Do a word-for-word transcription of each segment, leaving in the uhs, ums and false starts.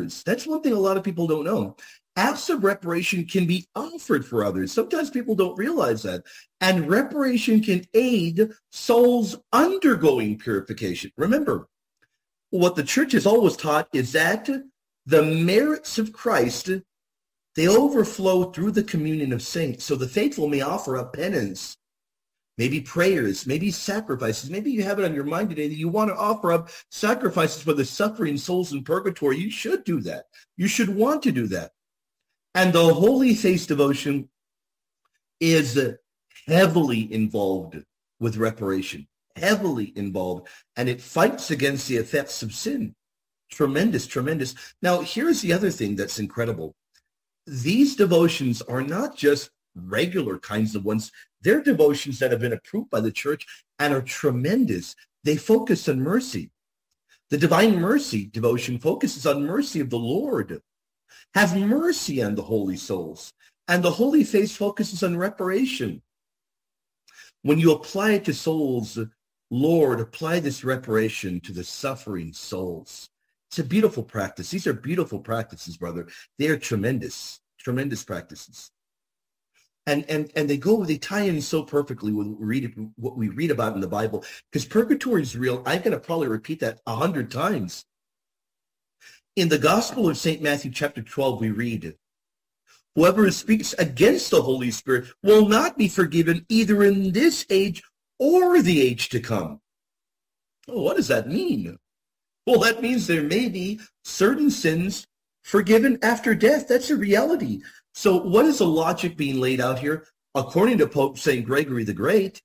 others. That's one thing a lot of people don't know. Acts of reparation can be offered for others. Sometimes people don't realize that. And reparation can aid souls undergoing purification. Remember, what the church has always taught is that the merits of Christ, they overflow through the communion of saints. So the faithful may offer up penance, maybe prayers, maybe sacrifices. Maybe you have it on your mind today that you want to offer up sacrifices for the suffering souls in purgatory. You should do that. You should want to do that. And the Holy Face devotion is heavily involved with reparation, heavily involved, and it fights against the effects of sin. Tremendous, tremendous. Now, here's the other thing that's incredible. These devotions are not just regular kinds of ones. They're devotions that have been approved by the church and are tremendous. They focus on mercy. The Divine Mercy devotion focuses on mercy of the Lord. Have mercy on the holy souls. And the Holy Face focuses on reparation. When you apply it to souls, Lord, apply this reparation to the suffering souls. It's a beautiful practice. These are beautiful practices, brother. They are tremendous, tremendous practices. And, and, and they go, they tie in so perfectly with what we read, what we read about in the Bible, because purgatory is real. I'm going to probably repeat that a hundred times. In the Gospel of Saint Matthew, chapter twelve, we read, whoever speaks against the Holy Spirit will not be forgiven either in this age or the age to come. Oh, what does that mean? Well, that means there may be certain sins forgiven after death. That's a reality. So what is the logic being laid out here? According to Pope Saint Gregory the Great,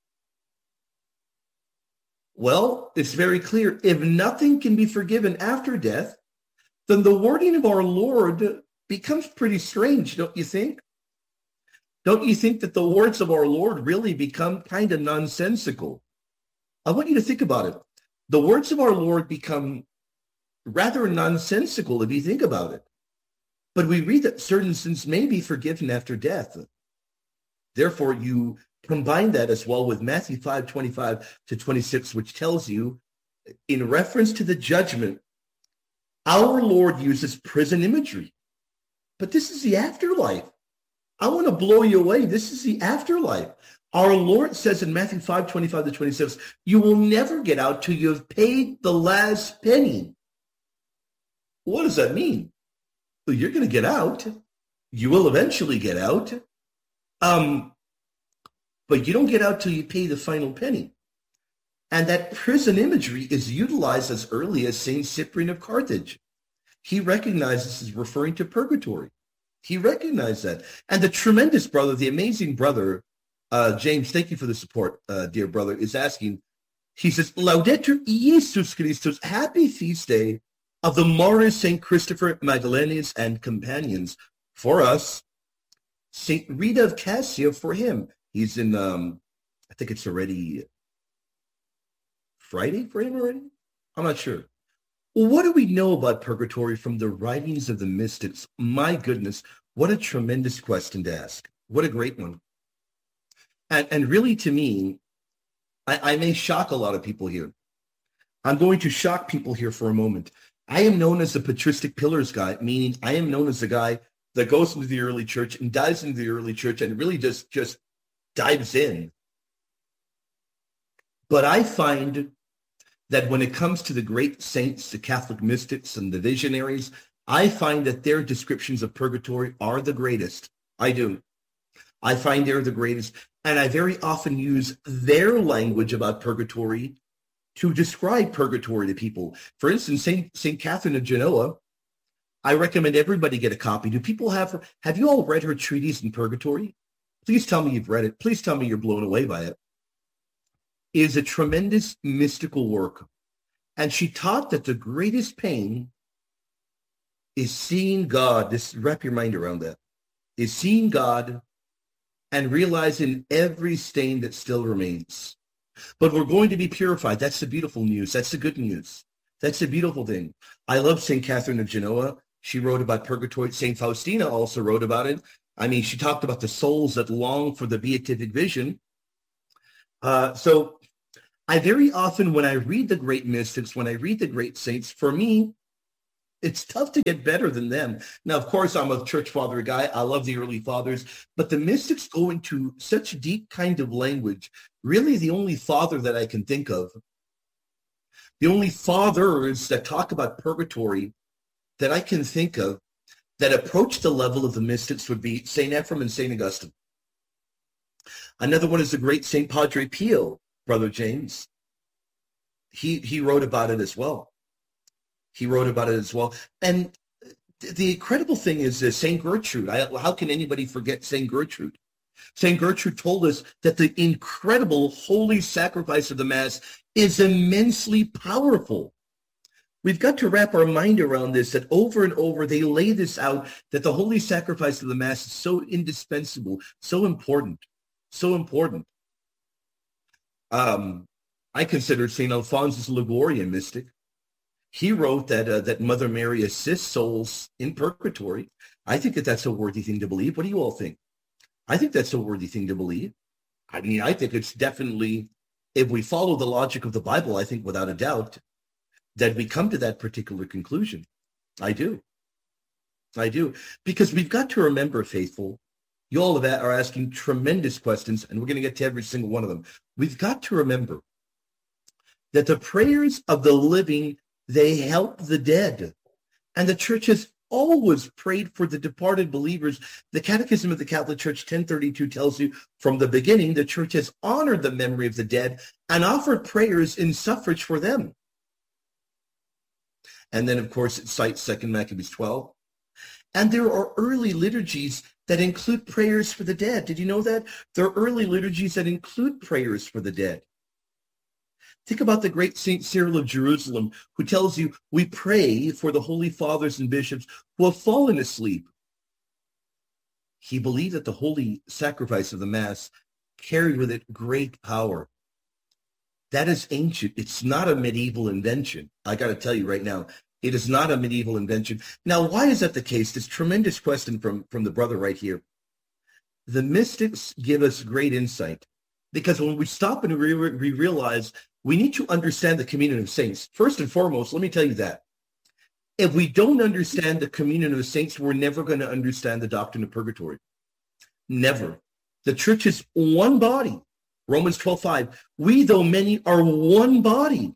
well, it's very clear. If nothing can be forgiven after death, then the wording of our Lord becomes pretty strange, don't you think? Don't you think that the words of our Lord really become kind of nonsensical? I want you to think about it. The words of our Lord become rather nonsensical if you think about it. But we read that certain sins may be forgiven after death. Therefore, you combine that as well with Matthew five, twenty-five to twenty-six, which tells you, in reference to the judgment, our Lord uses prison imagery. But this is the afterlife. I want to blow you away. This is the afterlife. Our Lord says in Matthew five, twenty-five to twenty-six, you will never get out till you have paid the last penny. What does that mean? Well, you're going to get out. You will eventually get out. Um, but you don't get out till you pay the final penny. And that prison imagery is utilized as early as Saint Cyprian of Carthage. He recognized this as referring to purgatory. He recognized that. And the tremendous brother, the amazing brother, uh, James, thank you for the support, uh, dear brother, is asking, he says, Laudetur Jesus Christus, happy feast day of the martyrs Saint Christopher, Magdalenes, and companions. For us, Saint Rita of Cassia for him. He's in, um, I think it's already Friday for him already? I'm not sure. Well, what do we know about purgatory from the writings of the mystics? My goodness, what a tremendous question to ask. What a great one. And, and really, to me, I, I may shock a lot of people here. I'm going to shock people here for a moment. I am known as the patristic pillars guy, meaning I am known as the guy that goes into the early church and dives into the early church and really just, just dives in. But I find that when it comes to the great saints, the Catholic mystics and the visionaries, I find that their descriptions of purgatory are the greatest. I do. I find they're the greatest. And I very often use their language about purgatory to describe purgatory to people. For instance, Saint Saint Catherine of Genoa, I recommend everybody get a copy. Do people have, have you all read her treatise in purgatory? Please tell me you've read it. Please tell me you're blown away by it. It is a tremendous mystical work. And she taught that the greatest pain is seeing God, this, wrap your mind around that, is seeing God and realizing every stain that still remains. But we're going to be purified. That's the beautiful news. That's the good news. That's the beautiful thing. I love Saint Catherine of Genoa. She wrote about purgatory. Saint Faustina also wrote about it. I mean, she talked about the souls that long for the beatific vision. Uh, so I very often, when I read the great mystics, when I read the great saints, for me, It's tough to get better than them. Now, of course, I'm a church father guy. I love the early fathers, but the mystics go into such deep kind of language. Really, the only father that I can think of, the only fathers that talk about purgatory that I can think of that approach the level of the mystics would be Saint Ephrem and Saint Augustine. Another one is the great Saint Padre Pio, Brother James. He, he wrote about it as well. He wrote about it as well. And the incredible thing is uh, Saint Gertrude. I, how can anybody forget Saint Gertrude? Saint Gertrude told us that the incredible holy sacrifice of the Mass is immensely powerful. We've got to wrap our mind around this, that over and over they lay this out, that the holy sacrifice of the Mass is so indispensable, so important, so important. Um, I consider Saint Alphonsus Liguorian mystic. He wrote that uh, that Mother Mary assists souls in purgatory. I think that that's a worthy thing to believe. What do you all think? I think that's a worthy thing to believe. I mean, I think it's definitely, if we follow the logic of the Bible, I think without a doubt that we come to that particular conclusion. I do. I do. Because we've got to remember, faithful, you all are asking tremendous questions, and we're going to get to every single one of them. We've got to remember that the prayers of the living, they help the dead. And the church has always prayed for the departed believers. The Catechism of the Catholic Church ten thirty-two tells you from the beginning, the church has honored the memory of the dead and offered prayers in suffrage for them. And then, of course, it cites Second Maccabees twelve. And there are early liturgies that include prayers for the dead. Did you know that? There are early liturgies that include prayers for the dead. Think about the great Saint Cyril of Jerusalem, who tells you, we pray for the holy fathers and bishops who have fallen asleep. He believed that the holy sacrifice of the Mass carried with it great power. That is ancient. It's not a medieval invention. I got to tell you right now, it is not a medieval invention. Now, why is that the case? This tremendous question from, from the brother right here. The mystics give us great insight, because when we stop and we, we realize we need to understand the communion of saints. First and foremost, let me tell you that. If we don't understand the communion of the saints, we're never going to understand the doctrine of purgatory. Never. The church is one body. Romans twelve five. We, though many, are one body.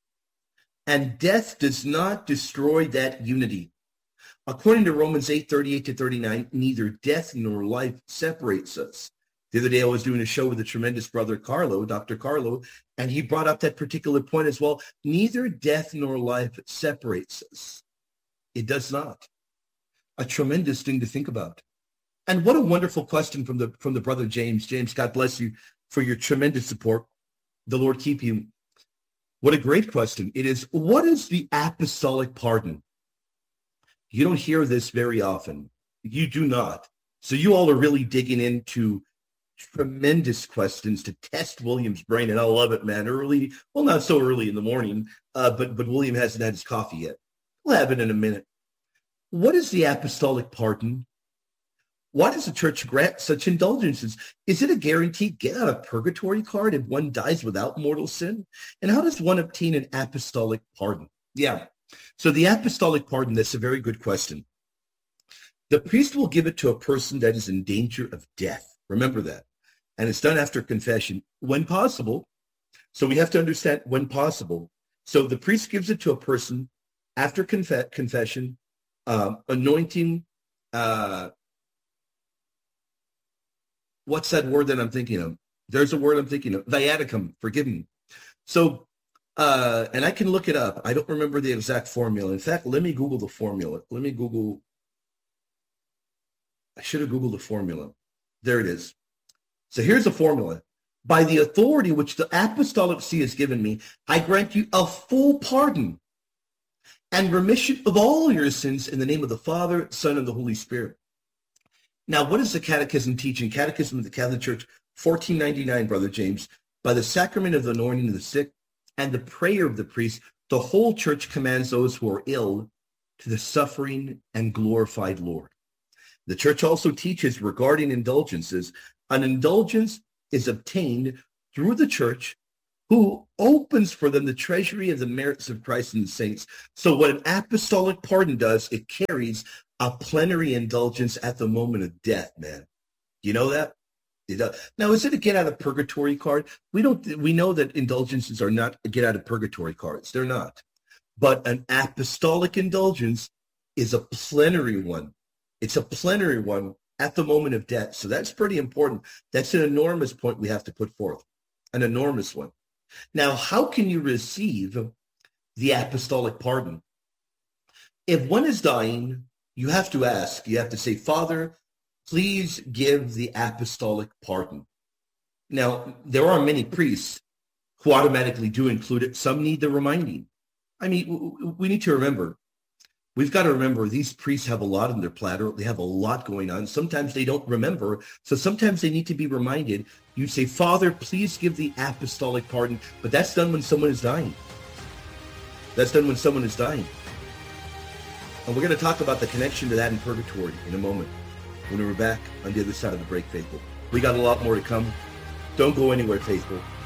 And death does not destroy that unity. According to Romans eight thirty-eight to thirty-nine, neither death nor life separates us. The other day I was doing a show with a tremendous brother, Carlo, Doctor Carlo, and he brought up that particular point as well. Neither death nor life separates us. It does not. A tremendous thing to think about. And what a wonderful question from the from the brother James. James, God bless you for your tremendous support. The Lord keep you. What a great question. It is, what is the apostolic pardon? You don't hear this very often. You do not. So you all are really digging into tremendous questions to test William's brain, and I love it, man. Early, well, not so early in the morning, uh, but but William hasn't had his coffee yet. We'll have it in a minute. What is the apostolic pardon? Why does the church grant such indulgences? Is it a guaranteed get out of purgatory card if one dies without mortal sin? And how does one obtain an apostolic pardon? Yeah, so the apostolic pardon, that's a very good question. The priest will give it to a person that is in danger of death. Remember that. And it's done after confession when possible. So we have to understand when possible. So the priest gives it to a person after conf- confession, um, anointing, uh, what's that word that I'm thinking of? There's a word I'm thinking of. Viaticum, forgive me. So, uh, and I can look it up. I don't remember the exact formula. In fact, let me Google the formula. Let me Google. I should have Googled the formula. There it is. So here's the formula. By the authority which the apostolic see has given me, I grant you a full pardon and remission of all your sins in the name of the Father, Son, and the Holy Spirit. Now, what does the Catechism teach in Catechism of the Catholic Church, fourteen ninety-nine, Brother James? By the sacrament of the anointing of the sick and the prayer of the priest, the whole church commands those who are ill to the suffering and glorified Lord. The church also teaches regarding indulgences. An indulgence is obtained through the church who opens for them the treasury of the merits of Christ and the saints. So what an apostolic pardon does, it carries a plenary indulgence at the moment of death, man. You know that? It does. Now, is it a get out of purgatory card? We don't. We know that indulgences are not get out of purgatory cards. They're not. But an apostolic indulgence is a plenary one. It's a plenary one at the moment of death. So that's pretty important. That's an enormous point we have to put forth, an enormous one. Now, how can you receive the apostolic pardon? If one is dying, you have to ask, you have to say, Father, please give the apostolic pardon. Now, there are many priests who automatically do include it. Some need the reminding. I mean, we need to remember, we've got to remember these priests have a lot on their platter. They have a lot going on. Sometimes they don't remember. So sometimes they need to be reminded. You say, Father, please give the apostolic pardon. But that's done when someone is dying. That's done when someone is dying. And we're going to talk about the connection to that in purgatory in a moment when we're back on the other side of the break, faithful. We got a lot more to come. Don't go anywhere, faithful.